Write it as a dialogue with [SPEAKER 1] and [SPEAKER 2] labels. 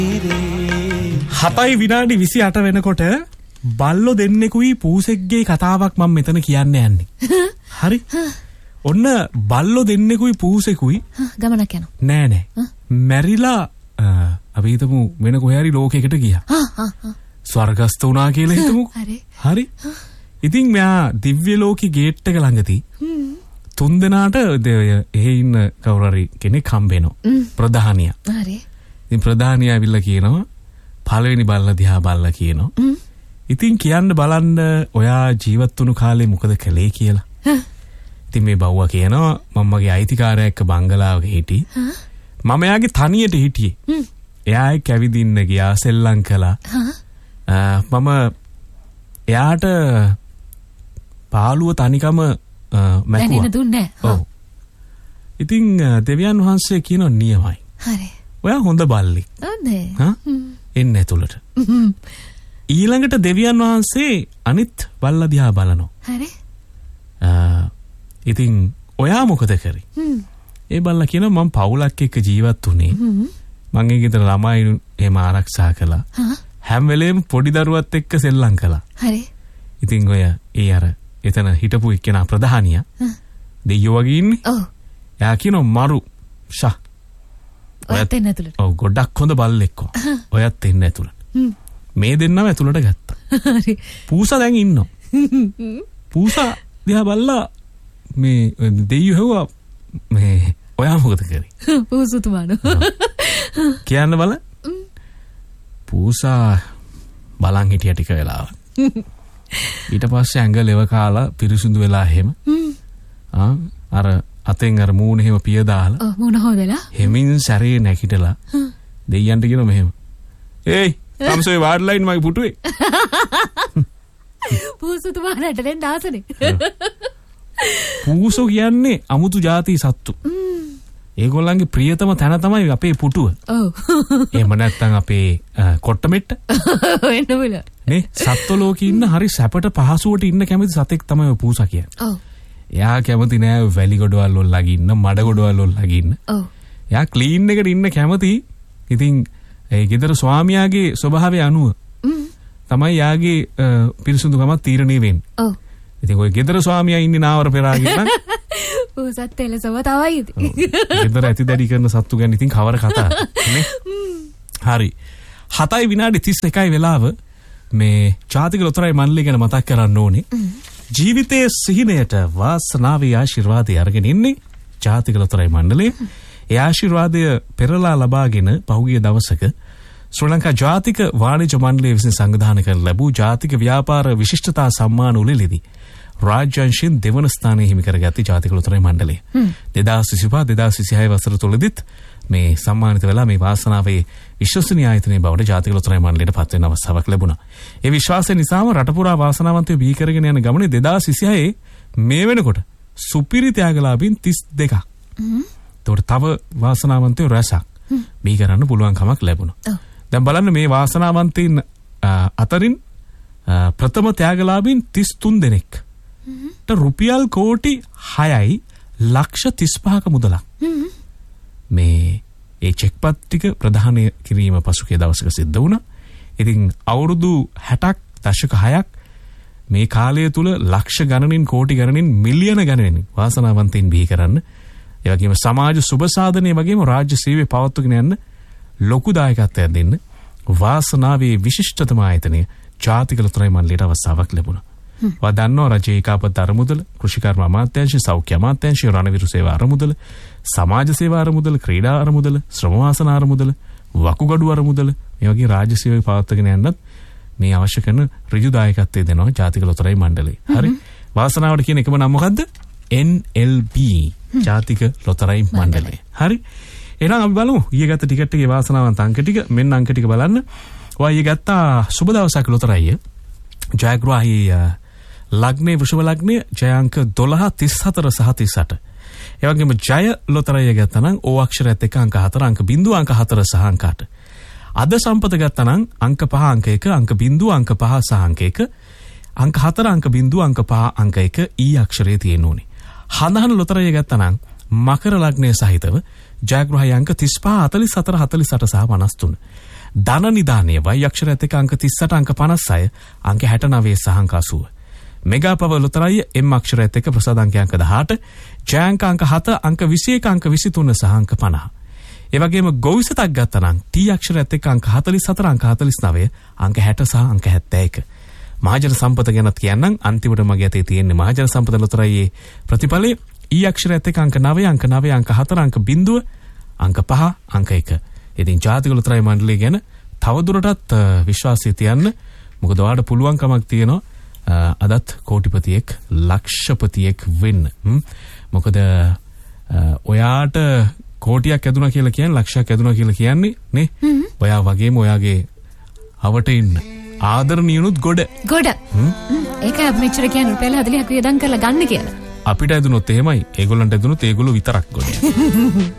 [SPEAKER 1] 7 විනාඩි 28 වෙනකොට බල්ලෝ දෙන්නෙකුයි පූසෙක්ගේ කතාවක් මම මෙතන කියන්න යන්නේ. හරි? ඔන්න බල්ලෝ දෙන්නෙකුයි පූසෙකුයි
[SPEAKER 2] ගමනක් යනවා.
[SPEAKER 1] නෑ. මැරිලා අපි හිතමු වෙන කොහේ හරි ලෝකයකට ගියා. ස්වර්ගස්ත වුණා කියලා හිතමු. හරි. ඉතින් මෙයා දිව්‍ය ලෝකේ ගේට් එක ළඟදී තුන් දෙනාට එහෙ ඉන්න කවුරු හරි කෙනෙක් හම්බ වෙනවා. ප්‍රධානියා.
[SPEAKER 2] හරි.
[SPEAKER 1] ඉතින් ප්‍රධානියා ඇවිල්ලා කියනවා පළවෙනි බල්ලා දිහා බල්ලා කියනවා. ඉතින් කියන්න බලන්න ඔයා ජීවත් වුණු කාලේ මොකද කළේ කියලා. ඉතින් මේ බව්වා කියනවා මම මගේ අයිතිකාරයා එක්ක බංගලාවක හිටියේ. මම එයාගේ තනියට හිටියේ. එයා එක්ක ඇවිදින්න ගියා සෙල්ලම් කළා. මම එයාට පාළුව තනිකම මැකුවා.
[SPEAKER 2] දුන්නේ.
[SPEAKER 1] ඔව්. ඉතින් දෙවියන් වහන්සේ කියනවා නියමයි.
[SPEAKER 2] හරි.
[SPEAKER 1] ඔයා හොඳ බල්ලෙක්.
[SPEAKER 2] හොඳේ.
[SPEAKER 1] එන්න ඇතුළට. ඊළඟට දෙවියන් වහන්සේ අනිත් බල්ලා දිහා බලනවා.
[SPEAKER 2] හරි.
[SPEAKER 1] ඉතින් ඔයා මොකද කරේ? ඒ බල්ලා කියනවා මම පවුලක් එක්ක ජීවත් වුණේ. මං ඒ ගෙදර ළමයි එහෙම ආරක්ෂා කළා. හැම වෙලේම පොඩි දරුවත් එක්ක සෙල්ලම් කළා.
[SPEAKER 2] හරි.
[SPEAKER 1] ඉතින් ඔය ඒ අර එතන හිටපු එක්කෙනා ප්‍රධානියා දෙයියෝ වගේ ඉන්නේ.
[SPEAKER 2] ඔව්.
[SPEAKER 1] එයා කියනවා මරු ෂා.
[SPEAKER 2] ඔයත් එන්න ඇතුළට.
[SPEAKER 1] ඔව් ගොඩක් හොඳ බල්ලෙක් වෝ. ඔයත් එන්න ඇතුළට. මේ දෙන්නම ඇතුළට ගත්තා.
[SPEAKER 2] හරි.
[SPEAKER 1] පූසා දැන් ඉන්නවා. පූසා දිහා බල්ලා මේ දෙයියෝ හෙව්වා මේ ඔයා මොකද කරේ?
[SPEAKER 2] පූසුතුමානෝ.
[SPEAKER 1] කියන්න බල. පූසා බලන් හිටිය ටික වෙලාවක්. ඊට පස්සේ ඇඟ ලෙව කාලා පිරිසුදු වෙලා එහෙම. අර අතෙන් අර මූණ එහෙම පිය දාලා.
[SPEAKER 2] ඔව් මූණ හොදලා.
[SPEAKER 1] හෙමින් සැරේ නැගිටලා දෙයියන්ට කියනවා මෙහෙම. "ඒයි, කම්සොයි වාඩ්ලයින් මගේ පුටුවේ."
[SPEAKER 2] පූසුතුමාට දෙන්න ආසනේ.
[SPEAKER 1] පූසෝ කියන්නේ අමුතු ಜಾති සත්තු. ඒගොල්ලන්ගේ ප්‍රියතම තැන තමයි අපේ පුටුව.
[SPEAKER 2] ඔව්.
[SPEAKER 1] එහෙම නැත්නම් අපේ කොට්ටමෙට්ට.
[SPEAKER 2] වෙන්න බල.
[SPEAKER 1] නේ සත්ව ලෝකේ ඉන්න හරි සැපට පහසුවට ඉන්න කැමති සතෙක් තමයි පූසා කියන්නේ.
[SPEAKER 2] ඔව්.
[SPEAKER 1] එයා කැමති නෑ වැලි ගොඩවල් වල ලගින්න, මඩ ගොඩවල් වල ලගින්න.
[SPEAKER 2] ඔව්.
[SPEAKER 1] එයා ක්ලීන් එකට ඉන්න කැමති. ඉතින් ඒ ගෙදර ස්වාමියාගේ ස්වභාවය අනුව තමයි යාගේ පිරිසුදුකම තීරණය වෙන්නේ.
[SPEAKER 2] ඔව්.
[SPEAKER 1] ඉතින් ඔය ගෙදර ස්වාමියා ඉන්නේ නාවර පෙරාගෙන නම්
[SPEAKER 2] පූසත් එලසව තවයි ඉතින්.
[SPEAKER 1] ගෙදර ඇති දැඩි කරන සත්තු ගැන ඉතින් කවර කතාවද නේ? හරි. 7 විනාඩි 31යි වෙලාව මේ ජාතික ලොතරැයි මණ්ඩලය ගැන මතක් කරන්න ඕනේ. ජීවිතයේ සිහිනයට වාසනාවේ ආශිර්වාදය අරගෙන ඉන්නේ ජාතික ලොතරැයි මණ්ඩලය. ඒ ආශිර්වාදය පෙරලා ලබාගෙන පහුගිය දවසක ශ්‍රී ලංකා ජාතික වාණිජ්‍ය මණ්ඩලය විසින් සංවිධානය කරන ලැබූ ජාතික ව්‍යාපාර විශිෂ්ටතා සම්මාන උළෙලෙදී රාජ්‍යංශයෙන් දෙවන ස්ථානය හිමි කරගත්තේ ජාතික ලොතරැයි මණ්ඩලය. 2025-2026 වසර තුලදීත් මේ සම්මානිත වෙලා මේ වාසනාවේ විශ්වසනීය ආයතනයේ බවට ජාතික ලොතරැයි මණ්ඩලයට පත් වෙන අවස්ථාවක් ලැබුණා. ඒ විශ්වාසය නිසාම රට පුරා වාසනාවන්තව බිහි කරගෙන යන ගමනේ 2026 මේ වෙනකොට සුපිරි ත්‍යාගලාභීන් 32ක්. ඒතකොට තව වාසනාවන්තයෝ රැසක් බිහි කරන්න පුළුවන් කමක් ලැබුණා. දැන් බලන්න මේ වාසනාවන්තයින් අතරින් ප්‍රථම ත්‍යාගලාභීන් 33 දෙනෙක්. රුපියල් කෝටි 6යි ලක්ෂ 35ක මුදලක්. මේ ඒ චෙක්පත් ටික ප්‍රදානය කිරීම පසුගිය දවසක සිද්ධ වුණා. ඉතින් අවුරුදු 60ක් දශක 6ක් මේ කාලය තුල ලක්ෂ ගණනින් කෝටි ගණනින් මිලියන ගණනින් වාසනාවන්තයින් බිහි කරන්න, ඒ වගේම සමාජ සුබ සාධනයේ වගේම රාජ්‍ය සේවය පවත්වාගෙන යන්න ලොකු දායකත්වයක් දෙන්න වාසනාවේ විශිෂ්ටතම ආයතනය ජාතික ලොතරැයි මණ්ඩලයට අවස්ථාවක් ලැබුණා. වදන්නෝ රජයේ ඒකාපත් අරමුදල, කෘෂිකර්ම අමාත්‍යාංශය, සෞඛ්‍ය අමාත්‍යාංශය, රණවිරු සේවා අරමුදල, සමාජ සේවා අරමුදල, ක්‍රීඩා අරමුදල, ශ්‍රම වාසන අරමුදල, වකුගඩු අරමුදල මේ වගේ රාජ්‍ය සේවය පවත්වාගෙන යන්නත් මේ අවශ්‍ය කරන ඍජු දායකත්වය දෙනවා ජාතික ලොතරැයි මණ්ඩලය. හරි. වාසනාවට කියන එකම නම මොකද්ද? NLB ජාතික ලොතරැයි මණ්ඩලය. හරි. එහෙනම් අපි බලමු ඊයේ ගත්ත ටිකට් එකේ වාසනාවන්ත අංක ටික. මෙන්න අංක ටික බලන්න. ඔයා ඊයේ ගත්තා සුබ දවසක් ලොතරැයිය. ජයග්‍රාහී ලග්නේ වෘෂභ ලග්නේ ජය අංක 12 34 සහ 38. ඒ වගේම ජය ලොතරැයිය ගත්තා නම් O අක්ෂරයත් එක්ක අංක 4 අංක 0 අංක 4 සහ අංක 8. අද සම්පත ගත්තා නම් අංක 5 අංක 1 අංක 0 අංක 5 සහ අංක 1 අංක 4 අංක 0 අංක 5 අංක 1 ඊ අක්ෂරයේ තියෙන්න ඕනේ. හඳහන ලොතරැයිය ගත්තා නම් මකර ලග්නය සහිතව ජයග්‍රාහී අංක 35 44 48 සහ 53. ධන නිදානය Y අක්ෂරයත් එක්ක අංක 38 අංක 56 අංක 69 සහ අංක 80. මෙගා පව ලොතරැයි M අක්ෂරයත් එක්ක ප්‍රසාද අංක 18 ජయాంක අංක 7 අංක 21 අංක 23 සහ අංක 50. ඒ වගේම ගොවිසතක් ගත්තා නම් T අක්ෂරයත් එක්ක අංක 44 අංක 49 අංක 60 සහ අංක 71. මහජන සම්පත ගැනත් කියන්නම් අන්තිමට මගේ අතේ තියෙන්නේ මහජන සම්පත ලොතරැයි ප්‍රතිඵලයේ E අක්ෂරයත් එක්ක අංක 9 අංක 9 අංක 4 අංක 0 අංක 5 අංක 1. ඉතින් ජාතික ලොතරැයි මණ්ඩලය ගැන තවදුරටත් විශ්වාසය තියන්න. මොකද ඔයාලට පුළුවන්කමක් තියෙනවා අදත් කෝටිපතියෙක් ලක්ෂපතියෙක් වෙන්න. මොකද ඔයාට කෝටියක් ඇදුණා කියලා කියන්නේ ලක්ෂයක් ඇදුණා කියලා කියන්නේ නේ. ඔයා වගේම ඔයාගේ අවට ඉන්න ආදරණීයනුත් ගොඩ.
[SPEAKER 2] ඒකයි අපි මෙච්චර කියන්නේ රුපියල් 40ක් වියදම් කරලා ගන්න කියලා.
[SPEAKER 1] අපිට ඇදුනොත් එහෙමයි. ඒගොල්ලන්ට ඇදුනොත් ඒගොල්ලෝ විතරක් ගොඩ.